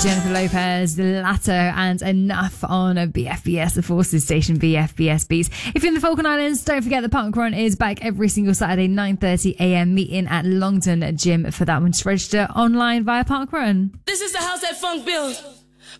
Jennifer Lopez, The Latter, and Enough on BFBS, the Forces station, BFBS Beats. If you're in the Falkland Islands, don't forget the Punk Run is back every single Saturday, 9:30am, meeting at Longton Gym for that one. Just register online via Park Run. This is the house that funk builds.